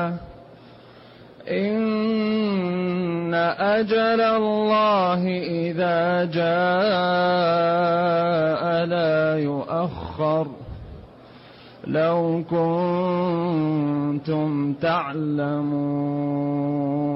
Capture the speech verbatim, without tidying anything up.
إن أجل الله إذا جاء لا يؤخر لو كنتم تعلمون.